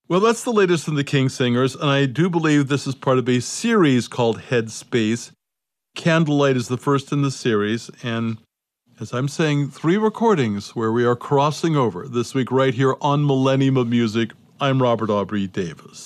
Well, that's the latest in the King Singers, and I do believe this is part of a series called Headspace. Candlelight is the first in the series, and as I'm saying, 3 recordings where we are crossing over this week right here on Millennium of Music. I'm Robert Aubrey Davis.